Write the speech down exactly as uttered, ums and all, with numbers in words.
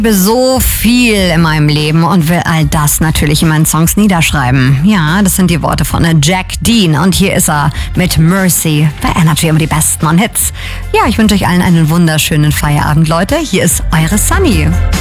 Ich liebe so viel in meinem Leben und will all das natürlich in meinen Songs niederschreiben. Ja, das sind die Worte von Jack Dean und hier ist er mit Mercy bei Energy über die besten on Hits. Ja, ich wünsche euch allen einen wunderschönen Feierabend, Leute. Hier ist eure Sunny.